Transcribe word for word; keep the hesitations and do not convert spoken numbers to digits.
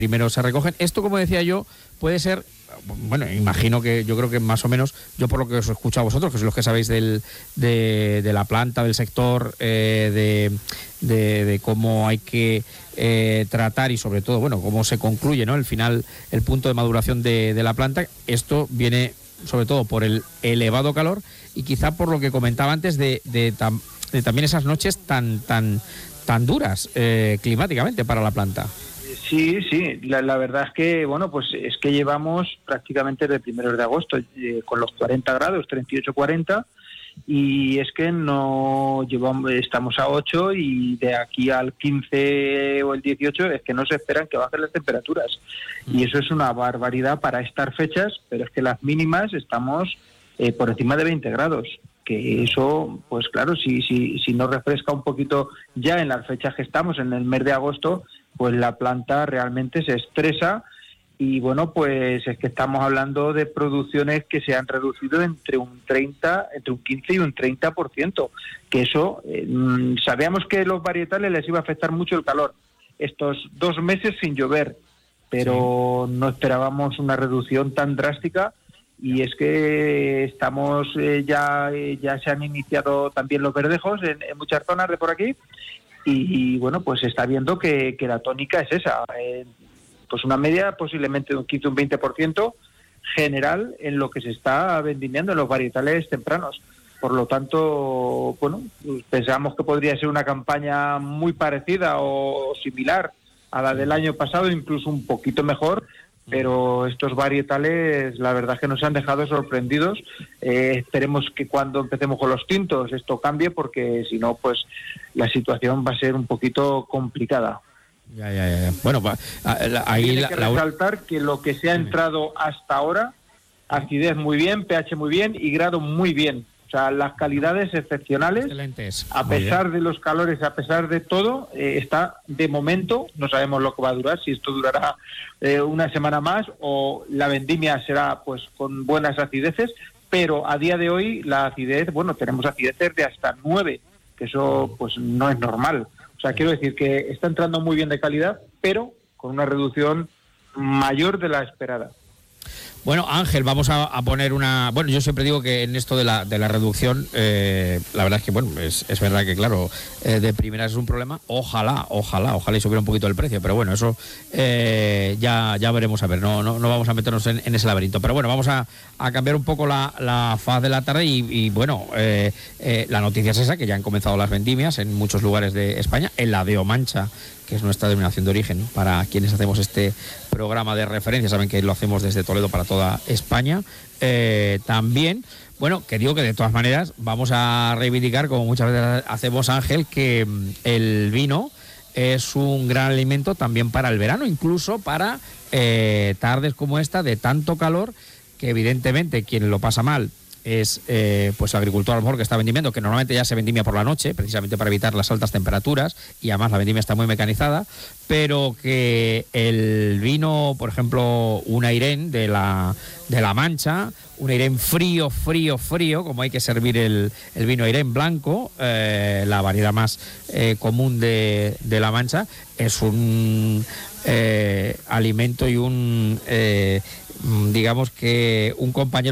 primero se recogen. Esto, como decía yo, puede ser, bueno, imagino que yo creo que más o menos, yo por lo que os he escuchado a vosotros, que sois los que sabéis del, de, de la planta, del sector, eh, de, de, de cómo hay que eh, tratar y sobre todo, bueno, cómo se concluye, ¿no?, el final, el punto de maduración de, de la planta. Esto viene sobre todo por el elevado calor y quizá por lo que comentaba antes de, de, tam, de también esas noches tan, tan, tan duras eh, climáticamente para la planta. Sí, sí, la, la verdad es que, bueno, pues es que llevamos prácticamente desde primeros de agosto eh, con los cuarenta grados, treinta y ocho, cuarenta, y es que no llevamos, estamos a ocho y de aquí al quince o el dieciocho es que no se esperan que bajen las temperaturas. Y eso es una barbaridad para estas fechas, pero es que las mínimas estamos eh, por encima de veinte grados. Que eso, pues claro, si, si, si no refresca un poquito ya en las fechas que estamos, en el mes de agosto, pues la planta realmente se estresa y bueno, pues es que estamos hablando de producciones que se han reducido entre un treinta, entre un quince y un treinta por ciento, que eso, eh, sabíamos que los varietales les iba a afectar mucho el calor, estos dos meses sin llover, pero sí, no esperábamos una reducción tan drástica. Y es que estamos eh, ya eh, ya se han iniciado también los verdejos en, en muchas zonas de por aquí y, y bueno, pues se está viendo que, que la tónica es esa, eh, pues una media posiblemente de un quince o un veinte por ciento general en lo que se está vendimiando en los varietales tempranos. Por lo tanto, bueno, pues pensamos que podría ser una campaña muy parecida o similar a la del año pasado, incluso un poquito mejor, pero estos varietales la verdad es que nos han dejado sorprendidos. Eh, esperemos que cuando empecemos con los tintos esto cambie, porque si no, pues la situación va a ser un poquito complicada. Ya, ya, ya. Bueno, va, ahí Tiene la, que la... resaltar que lo que se ha entrado hasta ahora, acidez muy bien, pH muy bien y grado muy bien. O sea, las calidades excepcionales. Excelentes. A pesar de los calores, a pesar de todo, eh, está de momento, no sabemos lo que va a durar, si esto durará eh, una semana más o la vendimia será pues con buenas acideces, pero a día de hoy la acidez, bueno, tenemos acideces de hasta nueve, que eso pues no es normal. O sea, quiero decir que está entrando muy bien de calidad, pero con una reducción mayor de la esperada. Bueno, Ángel, vamos a, a poner una... Bueno, yo siempre digo que en esto de la, de la reducción, eh, la verdad es que, bueno, es, es verdad que, claro, eh, de primeras es un problema. Ojalá, ojalá, ojalá y subiera un poquito el precio, pero bueno, eso eh, ya, ya veremos a ver, no, no, no vamos a meternos en, en ese laberinto. Pero bueno, vamos a, a cambiar un poco la, la faz de la tarde y, y bueno, eh, eh, la noticia es esa, que ya han comenzado las vendimias en muchos lugares de España, en la de Omancha, que es nuestra denominación de origen, para quienes hacemos este programa de referencia, saben que lo hacemos desde Toledo para toda España. Eh, también, bueno, que digo que de todas maneras vamos a reivindicar, como muchas veces hacemos, Ángel, que el vino es un gran alimento también para el verano, incluso para eh, tardes como esta de tanto calor, que evidentemente quien lo pasa mal es eh, pues el agricultor a lo mejor que está vendimiendo, que normalmente ya se vendimia por la noche, precisamente para evitar las altas temperaturas, y además la vendimia está muy mecanizada, pero que el vino, por ejemplo, un Airén de la, de la Mancha, un Airén frío, frío, frío, como hay que servir el, el vino Airén blanco, eh, la variedad más eh, común de, de la Mancha, es un eh, alimento y un, eh, digamos que un compañero